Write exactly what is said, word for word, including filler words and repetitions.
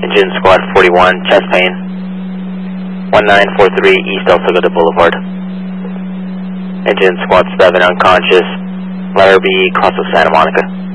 Engine Squad forty-one, chest pain. one nine four three East El Segundo Boulevard. Engine Squad seven, unconscious. Letter B, cross of Santa Monica.